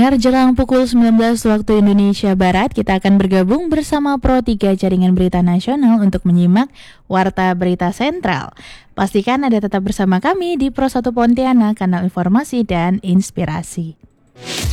pendengar, jelang pukul 19 waktu Indonesia Barat, kita akan bergabung bersama Pro 3 Jaringan Berita Nasional untuk menyimak Warta Berita Sentral. Pastikan Anda tetap bersama kami di Pro 1 Pontianak, kanal informasi dan inspirasi.